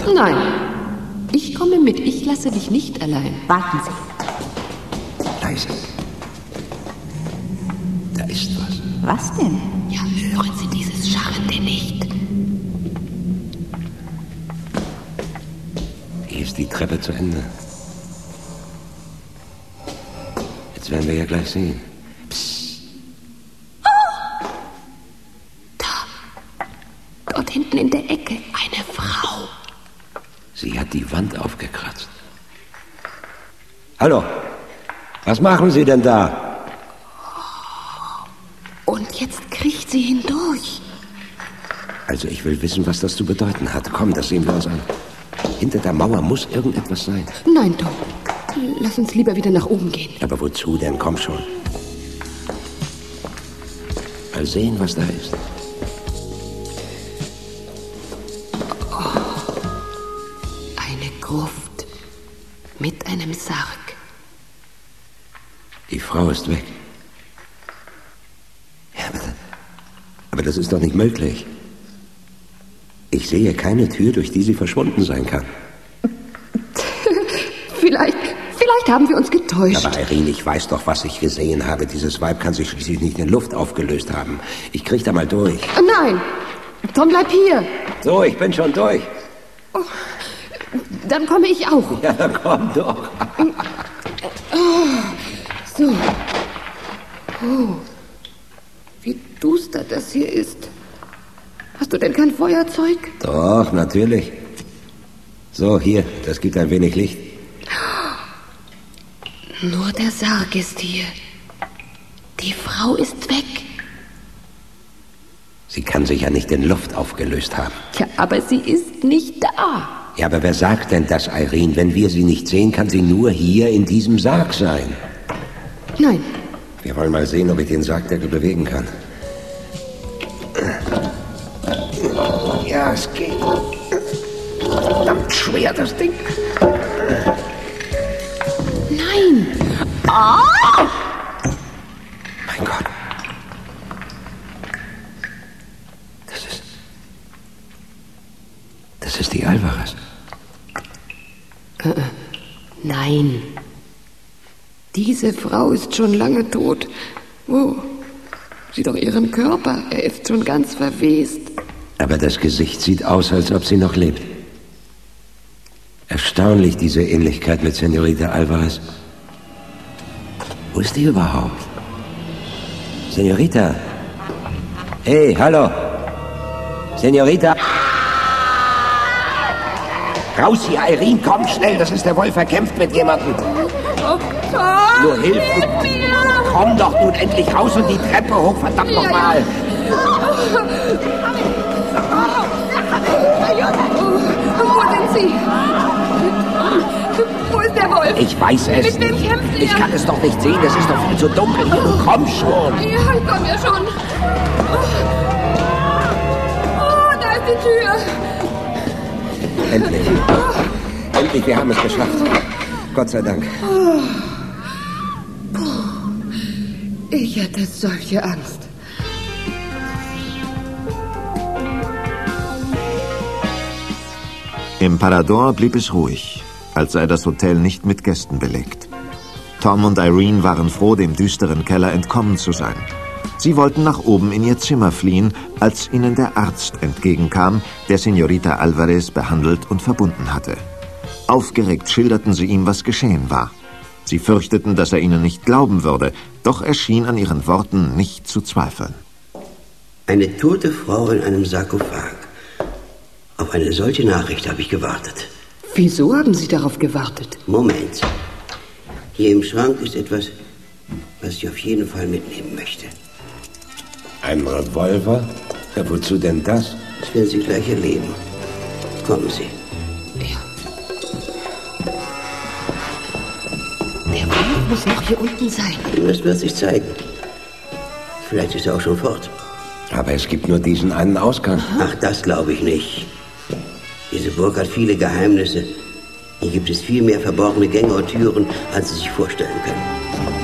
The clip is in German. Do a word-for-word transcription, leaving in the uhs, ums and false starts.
Nein, ich komme mit. Ich lasse dich nicht allein. Warten Sie. Leise. Da ist was. Was denn? Ja, hören Sie dieses Scharrende nicht. Hier ist die Treppe zu Ende. Jetzt werden wir ja gleich sehen. Psst. Oh. Da. Dort hinten in der Ecke. Eine Frau. Sie hat die Wand aufgekratzt. Hallo. Was machen Sie denn da? Und jetzt kriecht sie hindurch. Also ich will wissen, was das zu bedeuten hat. Komm, das sehen wir uns an. Hinter der Mauer muss irgendetwas sein. Nein, Tom. Lass uns lieber wieder nach oben gehen. Aber wozu denn? Komm schon. Mal sehen, was da ist. Oh. Eine Gruft. Mit einem Sarg. Die Frau ist weg. Ja, aber, aber das ist doch nicht möglich. Ich sehe keine Tür, durch die sie verschwunden sein kann. Vielleicht, vielleicht haben wir uns getäuscht. Aber Irene, ich weiß doch, was ich gesehen habe. Dieses Weib kann sich schließlich nicht in Luft aufgelöst haben. Ich krieg da mal durch. Nein, Tom, bleib hier. So, ich bin schon durch. Oh, dann komme ich auch. Ja, dann komm doch. Oh, so. Oh, wie duster das hier ist. Hast du denn kein Feuerzeug? Doch, natürlich. So, hier, das gibt ein wenig Licht. Nur der Sarg ist hier. Die Frau ist weg. Sie kann sich ja nicht in Luft aufgelöst haben. Ja, aber sie ist nicht da. Ja, aber wer sagt denn das, Irene? Wenn wir sie nicht sehen, kann sie nur hier in diesem Sarg sein. Nein. Wir wollen mal sehen, ob ich den Sargdeckel bewegen kann. Ja, es geht. Verdammt schwer, das Ding. Nein. Oh! Mein Gott. Das ist... Das ist die Alvarez. Äh, nein. Diese Frau ist schon lange tot. Oh, sieh doch ihren Körper. Er ist schon ganz verwest. Aber das Gesicht sieht aus, als ob sie noch lebt. Erstaunlich, diese Ähnlichkeit mit Senorita Alvarez. Wo ist die überhaupt? Senorita? Hey, hallo. Senorita? Raus hier, Irene, komm schnell, das ist der Wolf, er kämpft mit jemandem. Oh, Tom, Nur hilf mir. Komm doch nun endlich raus und die Treppe hoch, verdammt ja, nochmal. Wo sind Sie? Wo ist der Wolf? Ich weiß es Mit wem nicht. kämpft ihr? Ich kann es doch nicht sehen, es ist doch viel zu dunkel. Hier, komm schon. Ja, ich komm ja schon. Oh, da ist die Tür. Endlich. Endlich, wir haben es geschafft. Gott sei Dank. Ich hatte solche Angst. Im Parador blieb es ruhig, als sei das Hotel nicht mit Gästen belegt. Tom und Irene waren froh, dem düsteren Keller entkommen zu sein. Sie wollten nach oben in ihr Zimmer fliehen, als ihnen der Arzt entgegenkam, der Senorita Alvarez behandelt und verbunden hatte. Aufgeregt schilderten sie ihm, was geschehen war. Sie fürchteten, dass er ihnen nicht glauben würde, doch er schien an ihren Worten nicht zu zweifeln. Eine tote Frau in einem Sarkophag. Auf eine solche Nachricht habe ich gewartet. Wieso haben Sie darauf gewartet? Moment. Hier im Schrank ist etwas, was ich auf jeden Fall mitnehmen möchte. Ein Revolver? Ja, wozu denn das? Das werden Sie gleich erleben. Kommen Sie. Ja. Der Wolf muss noch hier unten sein. Das wird sich zeigen. Vielleicht ist er auch schon fort. Aber es gibt nur diesen einen Ausgang. Ach, das glaube ich nicht. Diese Burg hat viele Geheimnisse. Hier gibt es viel mehr verborgene Gänge und Türen, als Sie sich vorstellen können.